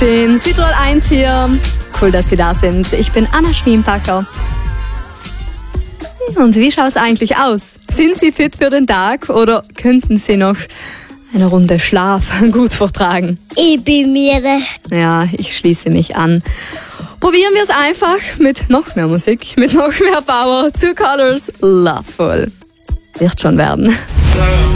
Den Südtirol 1 hier. Cool, dass Sie da sind. Ich bin Anna Schwiempacker. Und wie schaut es eigentlich aus? Sind Sie fit für den Tag oder könnten Sie noch eine Runde Schlaf gut vertragen? Ich bin müde. Ja, ich schließe mich an. Probieren wir es einfach mit noch mehr Musik, mit noch mehr Power. Two Colors, Loveful. Wird schon werden.